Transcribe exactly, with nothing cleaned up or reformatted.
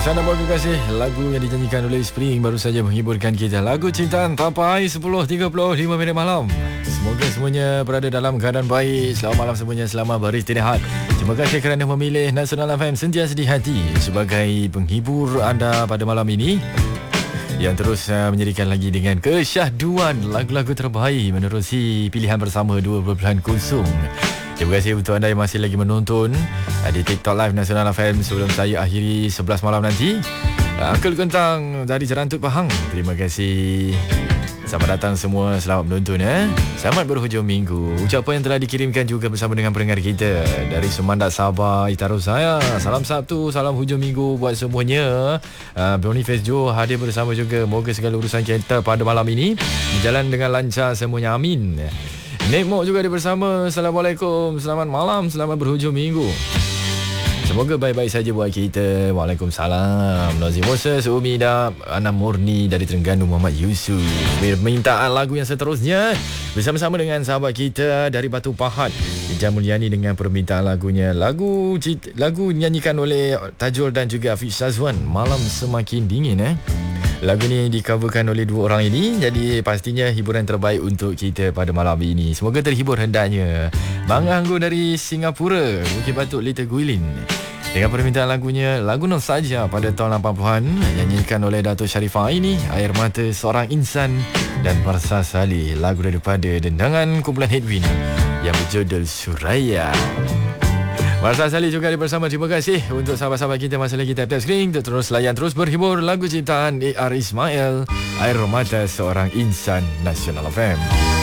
Bersama buat kasih lagu yang dinyanyikan oleh Spring baru saja menghiburkan kita. Lagu Cintaan Tapai sepuluh tiga puluh lima minit malam. Semoga semuanya berada dalam keadaan baik. Selamat malam semuanya, selamat beristirahat. Terima kasih kerana memilih Nasional F M sentiasa di hati sebagai penghibur anda pada malam ini, yang terus uh, menjadikan lagi dengan kesyahduan lagu-lagu terbaik menerusi pilihan bersama dua bulan kosong. Terima kasih untuk anda yang masih lagi menonton di TikTok Live Nasional F M sebelum saya akhiri sebelas malam nanti. Uncle Kentang dari Jerantut Pahang, terima kasih. Selamat datang semua, selamat menonton eh. Selamat berhujung minggu. Ucapan yang telah dikirimkan juga bersama dengan pendengar kita dari Sumandak, Sabah, Itaru saya. Salam Sabtu, salam hujung minggu buat semuanya. uh, Boniface Joe hadir bersama juga. Moga segala urusan kita pada malam ini berjalan dengan lancar semuanya, amin. Nek Mok juga ada bersama. Assalamualaikum, selamat malam, selamat berhujung minggu. Semoga baik-baik saja buat kita. Waalaikumsalam. Nazim Moses, Umida, Ana Murni dari Terengganu, Muhammad Yusuf. Permintaan lagu yang seterusnya bersama-sama dengan sahabat kita dari Batu Pahat, Ija Mulyani, dengan permintaan lagunya. Lagu lagu nyanyikan oleh Tajul dan juga Hafiz Shazwan, Malam Semakin Dingin eh. Lagu ni di-coverkan oleh dua orang ini, jadi pastinya hiburan terbaik untuk kita pada malam ini. Semoga terhibur hendaknya. Bang Anggun dari Singapura, Bukit Batuk, Little Guilin, dengan permintaan lagunya lagu nostalgia pada tahun lapan puluhan, nyanyikan oleh Dato' Sharifah ini, Air Mata Seorang Insan, dan Marsa Saleh, lagu daripada dendangan kumpulan Hedwin yang berjudul Suraya. Marsa Saleh juga ada bersama. Terima kasih untuk sahabat-sahabat kita masih lagi tap-tap screen. Terus layan, terus berhibur. Lagu ciptaan A R Ismail, Air Mata Seorang Insan, Nasional F M.